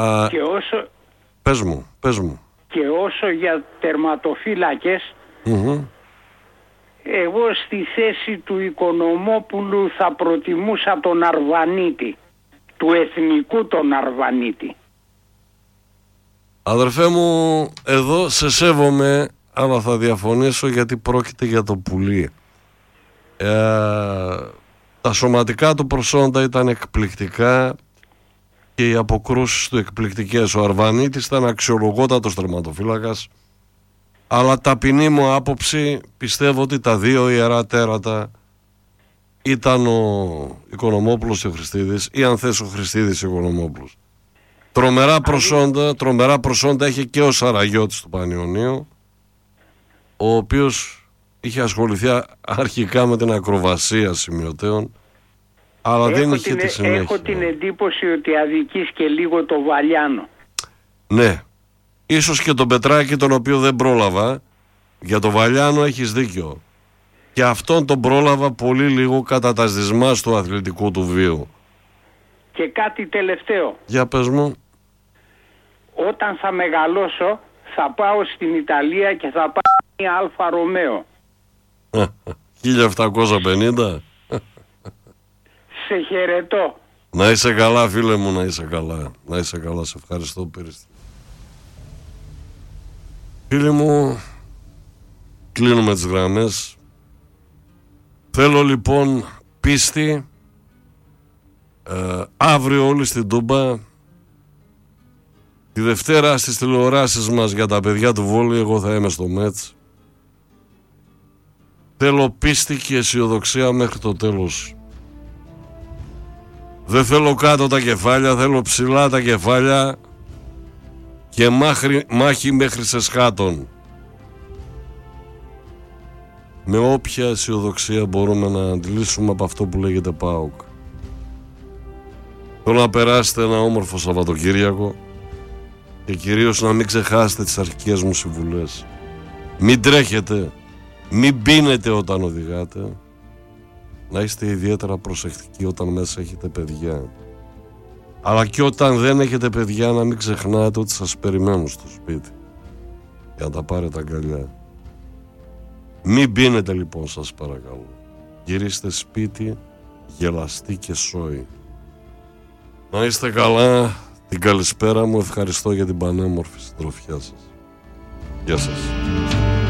Και όσο... Πες μου. Και όσο για τερματοφύλακες, εγώ στη θέση του Οικονομόπουλου θα προτιμούσα τον Αρβανίτη, του εθνικού τον Αρβανίτη. Αδερφέ μου, εδώ σε σέβομαι, αλλά θα διαφωνήσω γιατί πρόκειται για το πουλί. Τα σωματικά του προσόντα ήταν εκπληκτικά και οι αποκρούσεις του εκπληκτικές. Ο Αρβανίτης ήταν αξιολογότατος τερματοφύλακας, αλλά ταπεινή μου άποψη πιστεύω ότι τα δύο ιερά τέρατα ήταν ο Οικονομόπουλος και ο Χριστίδης, ή αν θες ο Χριστίδης ο Οικονομόπουλος. Τρομερά προσόντα έχει και ο Σαραγιώτης του Πανιωνίου, ο οποίος είχε ασχοληθεί αρχικά με την ακροβασία σημειωτέων, αλλά δεν είχε τη συνέχεια. Έχω την εντύπωση ότι αδικείς και λίγο το Βαλιάνο. Ναι, ίσως και τον Πετράκη, τον οποίο δεν πρόλαβα. Για το Βαλιάνο έχεις δίκιο. Και αυτόν τον πρόλαβα πολύ λίγο κατά τα σδισμάς του αθλητικού του βίου. Και κάτι τελευταίο. Για πες μου. Όταν θα μεγαλώσω θα πάω στην Ιταλία και θα πάω μια Αλφα Ρωμαίο. 1750. Σε χαιρετώ. Να είσαι καλά, φίλε μου, να είσαι καλά. Να είσαι καλά, σε ευχαριστώ Πύριστη. Φίλοι μου, κλείνουμε τις γραμμές. Θέλω λοιπόν πίστη. Αύριο όλοι στην Τούμπα. Τη Δευτέρα στις τηλεοράσεις μας για τα παιδιά του Βόλου. Εγώ θα είμαι στο Μέτς. Θέλω πίστη και αισιοδοξία μέχρι το τέλος. Δεν θέλω κάτω τα κεφάλια, θέλω ψηλά τα κεφάλια και μάχη μέχρι σε σχάτων. Με όποια αισιοδοξία μπορούμε να αντιλήσουμε από αυτό που λέγεται ΠΑΟΚ. Θέλω να περάσετε ένα όμορφο Σαββατοκύριακο και κυρίως να μην ξεχάσετε τις αρχικές μου συμβουλές. Μην τρέχετε, μην πίνετε όταν οδηγάτε. Να είστε ιδιαίτερα προσεκτικοί όταν μέσα έχετε παιδιά. Αλλά και όταν δεν έχετε παιδιά να μην ξεχνάτε ότι σας περιμένουν στο σπίτι για να τα πάρετε αγκαλιά. Μην πίνετε λοιπόν, σας παρακαλώ. Γυρίστε σπίτι γελαστοί και σόοι. Να είστε καλά. Την καλησπέρα μου, ευχαριστώ για την πανέμορφη συντροφιά σας. Γεια σας.